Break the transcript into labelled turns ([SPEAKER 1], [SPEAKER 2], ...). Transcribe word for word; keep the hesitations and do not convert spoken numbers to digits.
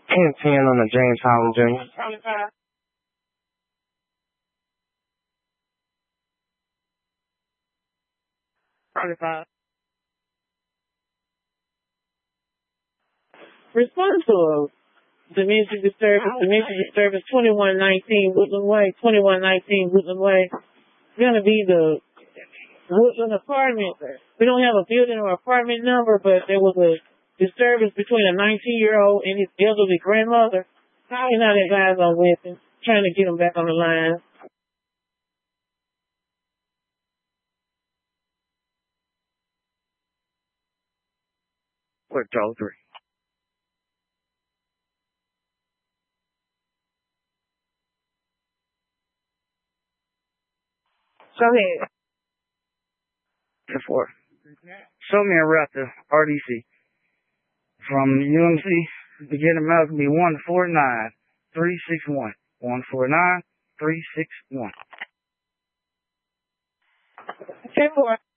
[SPEAKER 1] ten ten on the James Holland Junior
[SPEAKER 2] twenty-five. Respond to a dementia disturbance, dementia disturbance twenty-one nineteen Woodland Way, twenty-one nineteen Woodland Way. It's going to be the Woodland apartment. We don't have a building or apartment number, but there was a disturbance between a nineteen-year-old and his elderly grandmother. Probably not that guy's on weapons, trying to get him back on the line.
[SPEAKER 1] Quick draw three.
[SPEAKER 2] Go ahead.
[SPEAKER 1] ten four. Show me a raptor, R D C. From U M C, beginning amount to be one four nine three six one. one four nine three six one.
[SPEAKER 2] ten four.